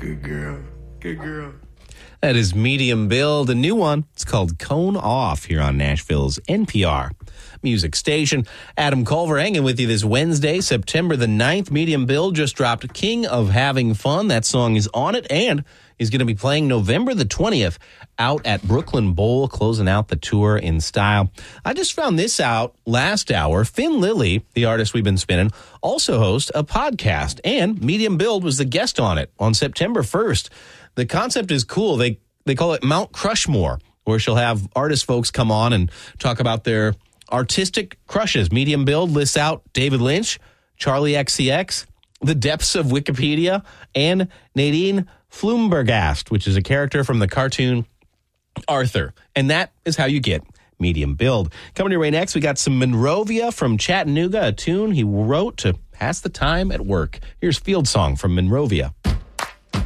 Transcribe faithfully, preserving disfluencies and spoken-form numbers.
Good girl. Good girl. That is Medium Build, a new one. It's called Cone Off here on Nashville's N P R music station. Adam Culver hanging with you this Wednesday, September the ninth. Medium Build just dropped King of Having Fun. That song is on it, and he's going to be playing November the twentieth out at Brooklyn Bowl, closing out the tour in style. I just found this out last hour. Finn Lilly, the artist we've been spinning, also hosts a podcast, and Medium Build was the guest on it on September first. The concept is cool. They they call it Mount Crushmore, where she'll have artist folks come on and talk about their artistic crushes. Medium Build lists out David Lynch, Charlie X C X, The Depths of Wikipedia, and Nadine Flumbergast, which is a character from the cartoon Arthur. And that is how you get Medium Build. Coming to you right next, we got some Monrovia from Chattanooga, a tune he wrote to pass the time at work. Here's Field Song from Monrovia.